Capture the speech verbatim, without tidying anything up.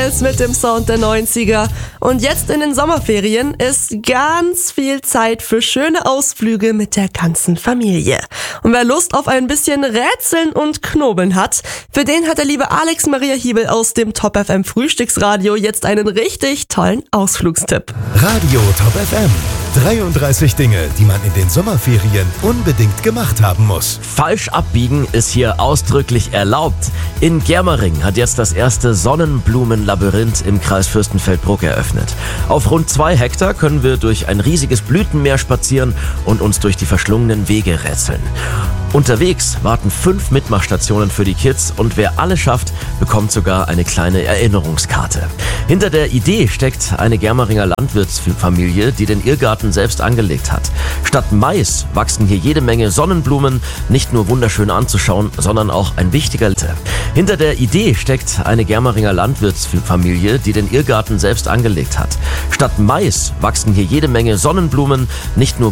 ist mit dem Sound der neunziger. Und jetzt in den Sommerferien ist ganz viel Zeit für schöne Ausflüge mit der ganzen Familie. Und wer Lust auf ein bisschen Rätseln und Knobeln hat, für den hat der liebe Alex Maria Hiebel aus dem Top F M Frühstücksradio jetzt einen richtig tollen Ausflugstipp. Radio Top F M. dreiunddreißig Dinge, die man in den Sommerferien unbedingt gemacht haben muss. Falsch abbiegen ist hier ausdrücklich erlaubt. In Germering hat jetzt das erste Sonnenblumenlabyrinth im Kreis Fürstenfeldbruck eröffnet. Auf rund zwei Hektar können wir durch ein riesiges Blütenmeer spazieren und uns durch die verschlungenen Wege rätseln. Unterwegs warten fünf Mitmachstationen für die Kids und wer alle schafft, bekommt sogar eine kleine Erinnerungskarte. Hinter der Idee steckt eine Germeringer Landwirtsfamilie, die den Irrgarten selbst angelegt hat. Statt Mais wachsen hier jede Menge Sonnenblumen, nicht nur wunderschön anzuschauen, sondern auch ein wichtiger Litte. Hinter der Idee steckt eine Germeringer Landwirtsfamilie, die den Irrgarten selbst angelegt hat. Statt Mais wachsen hier jede Menge Sonnenblumen, nicht nur